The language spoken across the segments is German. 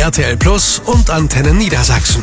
RTL Plus und Antenne Niedersachsen.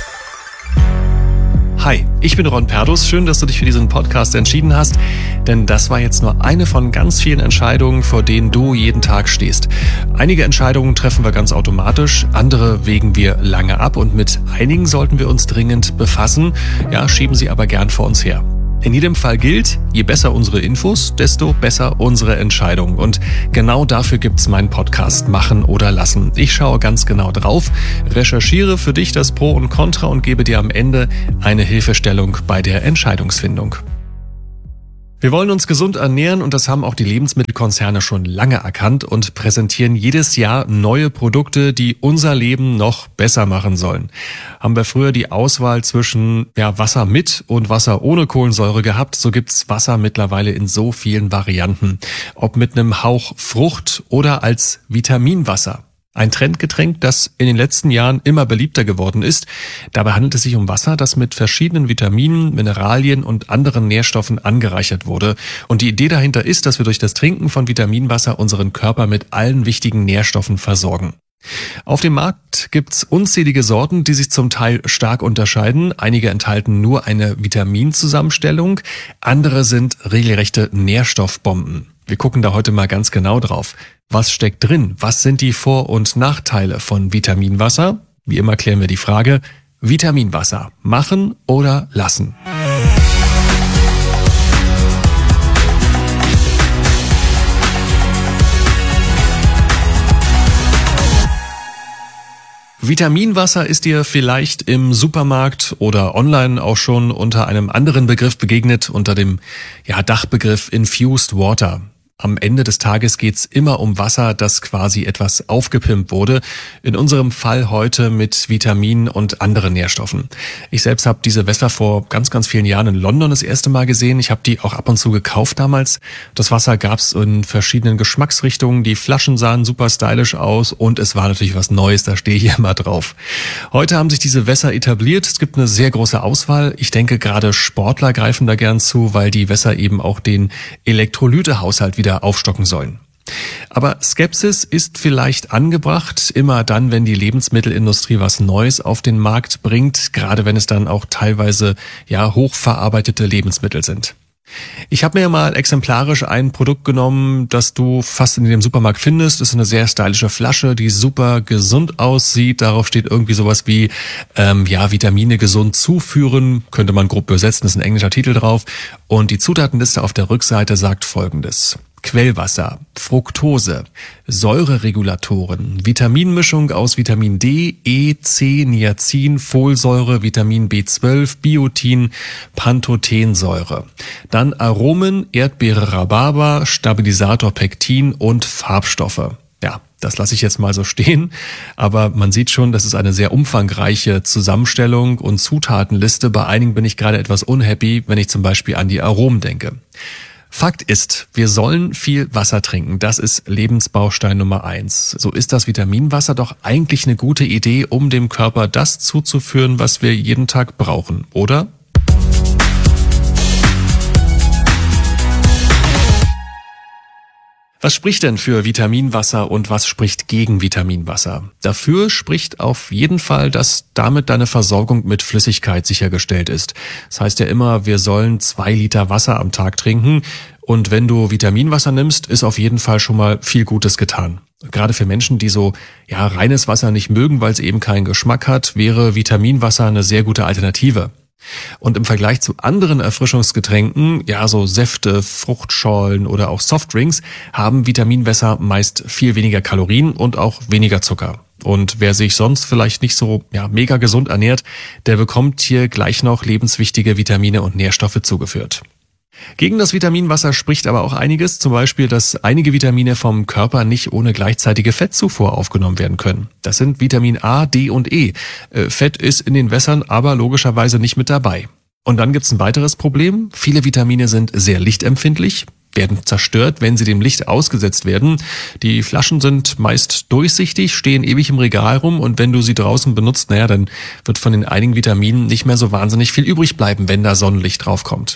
Hi, ich bin Ron Perdus. Schön, dass du dich für diesen Podcast entschieden hast, denn das war jetzt nur eine von ganz vielen Entscheidungen, vor denen du jeden Tag stehst. Einige Entscheidungen treffen wir ganz automatisch, andere wägen wir lange ab und mit einigen sollten wir uns dringend befassen, schieben sie aber gern vor uns her. In jedem Fall gilt, je besser unsere Infos, desto besser unsere Entscheidung. Und genau dafür gibt's meinen Podcast Machen oder Lassen. Ich schaue ganz genau drauf, recherchiere für dich das Pro und Contra und gebe dir am Ende eine Hilfestellung bei der Entscheidungsfindung. Wir wollen uns gesund ernähren und das haben auch die Lebensmittelkonzerne schon lange erkannt und präsentieren jedes Jahr neue Produkte, die unser Leben noch besser machen sollen. Haben wir früher die Auswahl zwischen Wasser mit und Wasser ohne Kohlensäure gehabt, so gibt's Wasser mittlerweile in so vielen Varianten. Ob mit einem Hauch Frucht oder als Vitaminwasser. Ein Trendgetränk, das in den letzten Jahren immer beliebter geworden ist. Dabei handelt es sich um Wasser, das mit verschiedenen Vitaminen, Mineralien und anderen Nährstoffen angereichert wurde. Und die Idee dahinter ist, dass wir durch das Trinken von Vitaminwasser unseren Körper mit allen wichtigen Nährstoffen versorgen. Auf dem Markt gibt's unzählige Sorten, die sich zum Teil stark unterscheiden. Einige enthalten nur eine Vitaminzusammenstellung, andere sind regelrechte Nährstoffbomben. Wir gucken da heute mal ganz genau drauf. Was steckt drin? Was sind die Vor- und Nachteile von Vitaminwasser? Wie immer klären wir die Frage, Vitaminwasser, machen oder lassen? Vitaminwasser ist dir vielleicht im Supermarkt oder online auch schon unter einem anderen Begriff begegnet, unter dem Dachbegriff Infused Water. Am Ende des Tages geht's immer um Wasser, das quasi etwas aufgepimpt wurde. In unserem Fall heute mit Vitaminen und anderen Nährstoffen. Ich selbst habe diese Wässer vor ganz, ganz vielen Jahren in London das erste Mal gesehen. Ich habe die auch ab und zu gekauft damals. Das Wasser gab's in verschiedenen Geschmacksrichtungen. Die Flaschen sahen super stylisch aus und es war natürlich was Neues. Da stehe ich hier mal drauf. Heute haben sich diese Wässer etabliert. Es gibt eine sehr große Auswahl. Ich denke, gerade Sportler greifen da gern zu, weil die Wässer eben auch den Elektrolytehaushalt wieder aufstocken sollen. Aber Skepsis ist vielleicht angebracht, immer dann, wenn die Lebensmittelindustrie was Neues auf den Markt bringt, gerade wenn es dann auch teilweise hochverarbeitete Lebensmittel sind. Ich habe mir mal exemplarisch ein Produkt genommen, das du fast in dem Supermarkt findest. Das ist eine sehr stylische Flasche, die super gesund aussieht. Darauf steht irgendwie sowas wie Vitamine gesund zuführen. Könnte man grob übersetzen, das ist ein englischer Titel drauf. Und die Zutatenliste auf der Rückseite sagt Folgendes: Quellwasser, Fructose, Säureregulatoren, Vitaminmischung aus Vitamin D, E, C, Niacin, Folsäure, Vitamin B12, Biotin, Pantothensäure. Dann Aromen, Erdbeere, Rhabarber, Stabilisator Pektin und Farbstoffe. Ja, das lasse ich jetzt mal so stehen, aber man sieht schon, das ist eine sehr umfangreiche Zusammenstellung und Zutatenliste. Bei einigen bin ich gerade etwas unhappy, wenn ich zum Beispiel an die Aromen denke. Fakt ist, wir sollen viel Wasser trinken. Das ist Lebensbaustein Nummer 1. So ist das Vitaminwasser doch eigentlich eine gute Idee, um dem Körper das zuzuführen, was wir jeden Tag brauchen, oder? Was spricht denn für Vitaminwasser und was spricht gegen Vitaminwasser? Dafür spricht auf jeden Fall, dass damit deine Versorgung mit Flüssigkeit sichergestellt ist. Das heißt ja immer, wir sollen 2 Liter Wasser am Tag trinken. Und wenn du Vitaminwasser nimmst, ist auf jeden Fall schon mal viel Gutes getan. Gerade für Menschen, die so reines Wasser nicht mögen, weil es eben keinen Geschmack hat, wäre Vitaminwasser eine sehr gute Alternative. Und im Vergleich zu anderen Erfrischungsgetränken, so Säfte, Fruchtschorlen oder auch Softdrinks, haben Vitaminwässer meist viel weniger Kalorien und auch weniger Zucker. Und wer sich sonst vielleicht nicht so mega gesund ernährt, der bekommt hier gleich noch lebenswichtige Vitamine und Nährstoffe zugeführt. Gegen das Vitaminwasser spricht aber auch einiges, zum Beispiel, dass einige Vitamine vom Körper nicht ohne gleichzeitige Fettzufuhr aufgenommen werden können. Das sind Vitamin A, D und E. Fett ist in den Wässern aber logischerweise nicht mit dabei. Und dann gibt's ein weiteres Problem. Viele Vitamine sind sehr lichtempfindlich, werden zerstört, wenn sie dem Licht ausgesetzt werden. Die Flaschen sind meist durchsichtig, stehen ewig im Regal rum und wenn du sie draußen benutzt, dann wird von den einigen Vitaminen nicht mehr so wahnsinnig viel übrig bleiben, wenn da Sonnenlicht draufkommt.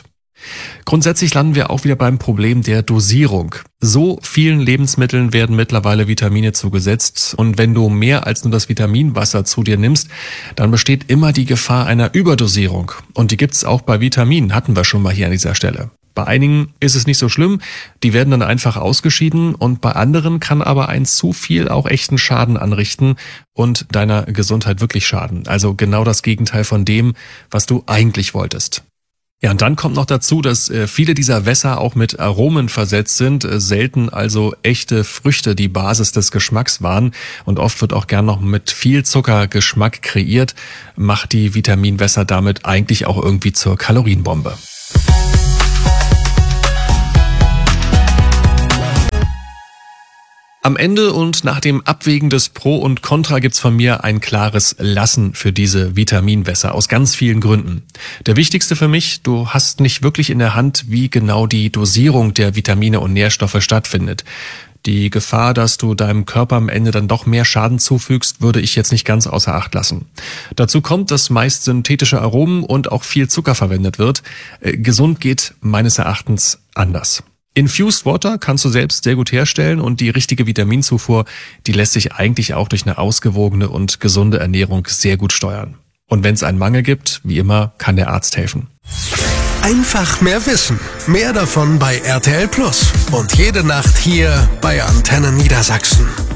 Grundsätzlich landen wir auch wieder beim Problem der Dosierung. So vielen Lebensmitteln werden mittlerweile Vitamine zugesetzt und wenn du mehr als nur das Vitaminwasser zu dir nimmst, dann besteht immer die Gefahr einer Überdosierung. Und die gibt's auch bei Vitaminen, hatten wir schon mal hier an dieser Stelle. Bei einigen ist es nicht so schlimm, die werden dann einfach ausgeschieden und bei anderen kann aber ein zu viel auch echten Schaden anrichten und deiner Gesundheit wirklich schaden. Also genau das Gegenteil von dem, was du eigentlich wolltest. Ja, und dann kommt noch dazu, dass viele dieser Wässer auch mit Aromen versetzt sind, selten also echte Früchte die Basis des Geschmacks waren und oft wird auch gern noch mit viel Zucker Geschmack kreiert, macht die Vitaminwässer damit eigentlich auch irgendwie zur Kalorienbombe. Am Ende und nach dem Abwägen des Pro und Contra gibt's von mir ein klares Lassen für diese Vitaminwässer aus ganz vielen Gründen. Der wichtigste für mich, du hast nicht wirklich in der Hand, wie genau die Dosierung der Vitamine und Nährstoffe stattfindet. Die Gefahr, dass du deinem Körper am Ende dann doch mehr Schaden zufügst, würde ich jetzt nicht ganz außer Acht lassen. Dazu kommt, dass meist synthetische Aromen und auch viel Zucker verwendet wird. Gesund geht meines Erachtens anders. Infused Water kannst du selbst sehr gut herstellen und die richtige Vitaminzufuhr, die lässt sich eigentlich auch durch eine ausgewogene und gesunde Ernährung sehr gut steuern. Und wenn es einen Mangel gibt, wie immer, kann der Arzt helfen. Einfach mehr wissen. Mehr davon bei RTL Plus. Und jede Nacht hier bei Antenne Niedersachsen.